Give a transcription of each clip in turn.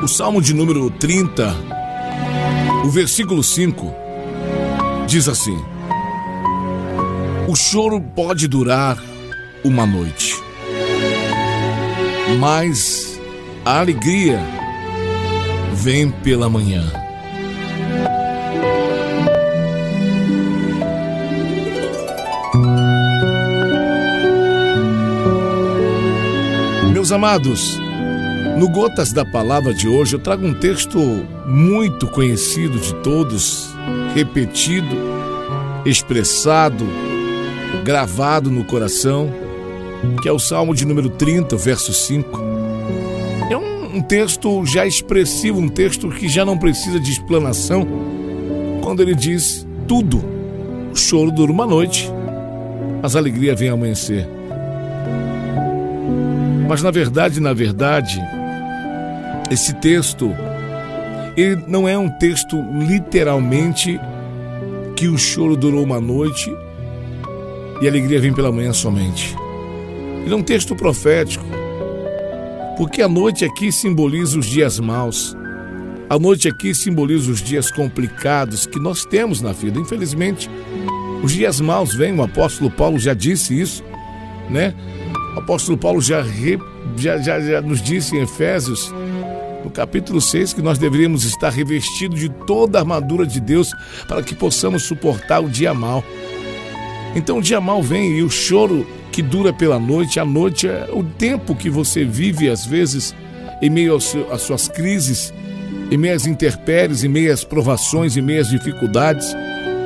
O Salmo de número 30, o versículo 5, diz assim: o choro pode durar uma noite, mas a alegria vem pela manhã. Meus amados, no Gotas da Palavra de hoje eu trago um texto muito conhecido de todos, repetido, expressado, gravado no coração, que é o Salmo de número 30, verso 5. É um texto já expressivo, um texto que já não precisa de explanação, quando ele diz tudo. O choro dura uma noite, mas a alegria vem ao amanhecer. Mas na verdade, esse texto, ele não é um texto literalmente que o choro durou uma noite e a alegria vem pela manhã somente. Ele é um texto profético, porque a noite aqui simboliza os dias maus. A noite aqui simboliza os dias complicados que nós temos na vida. Infelizmente, os dias maus vêm, o apóstolo Paulo já disse isso, né? O apóstolo Paulo já nos disse em Efésios, no capítulo 6, que nós deveríamos estar revestidos de toda a armadura de Deus para que possamos suportar o dia mau. Então o dia mau vem e o choro que dura pela noite, a noite é o tempo que você vive às vezes em meio às suas crises, em meio às intempéries, em meio às provações, em meio às dificuldades.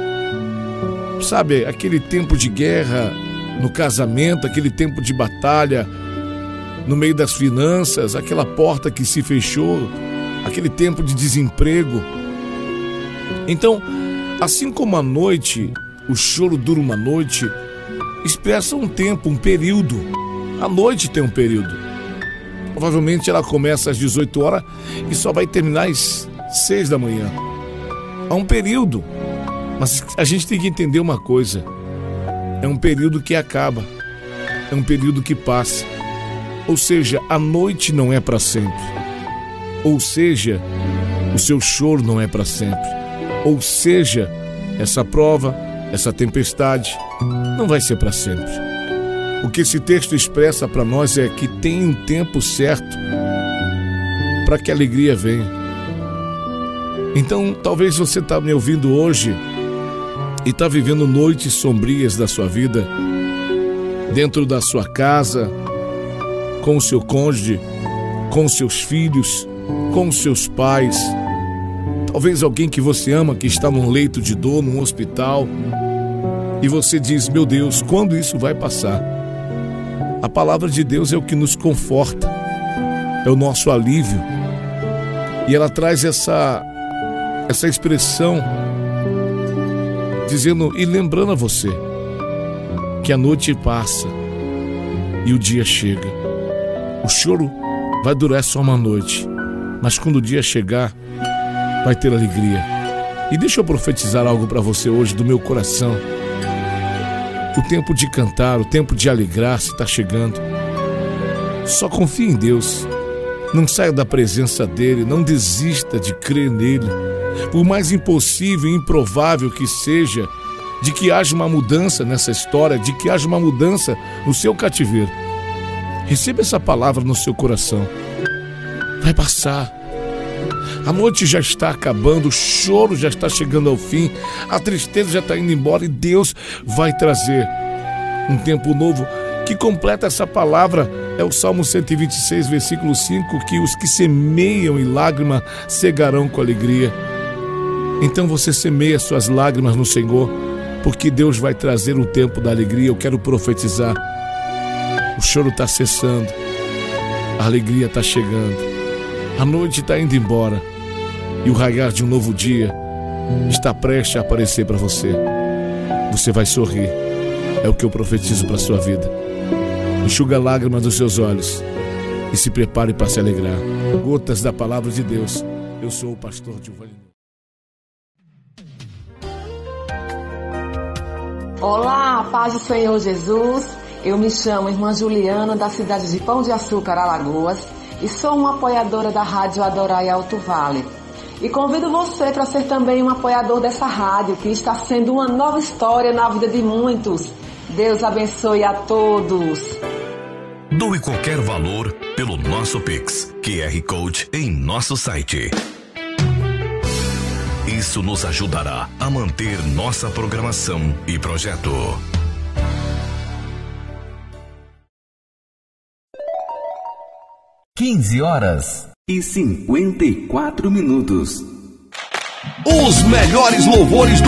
Sabe, aquele tempo de guerra no casamento, aquele tempo de batalha no meio das finanças, aquela porta que se fechou, aquele tempo de desemprego. Então, assim como a noite, o choro dura uma noite, expressa um tempo, um período. A noite tem um período. Provavelmente ela começa às 18 horas e só vai terminar às 6 da manhã. Há um período, mas a gente tem que entender uma coisa: é um período que acaba, é um período que passa. Ou seja, a noite não é para sempre. Ou seja, o seu choro não é para sempre. Ou seja, essa prova, essa tempestade não vai ser para sempre. O que esse texto expressa para nós é que tem um tempo certo para que a alegria venha. Então, talvez você está me ouvindo hoje e está vivendo noites sombrias da sua vida, dentro da sua casa, com o seu cônjuge, com os seus filhos, com os seus pais. Talvez alguém que você ama que está num leito de dor, num hospital, e você diz: meu Deus, quando isso vai passar? A palavra de Deus é o que nos conforta, é o nosso alívio, e ela traz essa expressão dizendo e lembrando a você que a noite passa e o dia chega. O choro vai durar só uma noite, mas quando o dia chegar, vai ter alegria. E deixa eu profetizar algo para você hoje do meu coração. O tempo de cantar, o tempo de alegrar-se está chegando. Só confie em Deus. Não saia da presença dele, não desista de crer nele. Por mais impossível e improvável que seja, de que haja uma mudança nessa história, de que haja uma mudança no seu cativeiro, receba essa palavra no seu coração. Vai passar. A noite já está acabando, o choro já está chegando ao fim, a tristeza já está indo embora e Deus vai trazer um tempo novo. Que completa essa palavra é o Salmo 126, versículo 5, que os que semeiam em lágrima cegarão com alegria. Então você semeia suas lágrimas no Senhor, porque Deus vai trazer o tempo da alegria. Eu quero profetizar. O choro está cessando, a alegria está chegando, a noite está indo embora e o raiar de um novo dia está prestes a aparecer para você. Você vai sorrir, é o que eu profetizo para a sua vida. Enxuga a lágrima dos seus olhos e se prepare para se alegrar. Gotas da Palavra de Deus. Eu sou o pastor Giovanni. Olá, paz do Senhor Jesus. Eu me chamo Irmã Juliana, da cidade de Pão de Açúcar, Alagoas. e sou uma apoiadora da Rádio Adorai Alto Vale. E convido você para ser também um apoiador dessa rádio, que está sendo uma nova história na vida de muitos. Deus abençoe a todos. Doe qualquer valor pelo nosso Pix, QR Code em nosso site. Isso nos ajudará a manter nossa programação e projeto. (15h54). Os melhores louvores do